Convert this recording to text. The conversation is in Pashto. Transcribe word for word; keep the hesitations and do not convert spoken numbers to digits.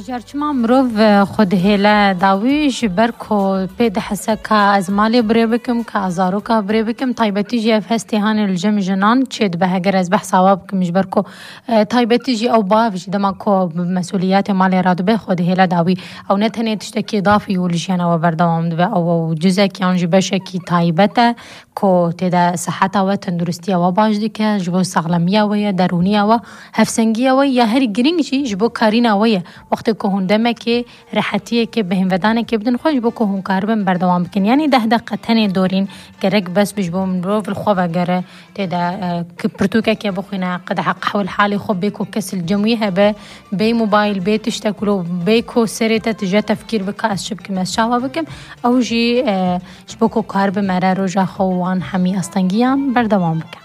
جرچما مروف خود هلا داویش برکو پید حسا که از مالی بری بکم که ازارو که بری بکم طایبتی جی افستی هان الجم جنان چید به هگر از بحث عواب کمیش برکو طایبتی جی او باوش دما کو مسئولیات مالی رادو به خود هلا داوی او نتنی تشتکی اضافی ولشیان او بردوام دو او جزء که آنجی بشه کی طایبته کو تدا صحت و تندرستی و باش دی که جبو سالمیه و درونیه و هفسنگیه و یا هر گرینگی جبو کارینا و وقتی که هندمه که راحتیه که بهم ودانه که بدن خوش بو که هون کاربن بردوام بکن یعنی ده دقیقه تنی دورین گرک بس بيش بوم روف الخوفة جرا تدا كبرتوكا كي بخوينا قد حق حول حالي خب بيكو كسل جمويها ب بي موبايل بي تشتكلو بيكو سريتا تجا تفكير بكاس شبك ما شاوا بكم او جي شبكو كارب مرا روجا خوان حمي استنجيان بردوام بكم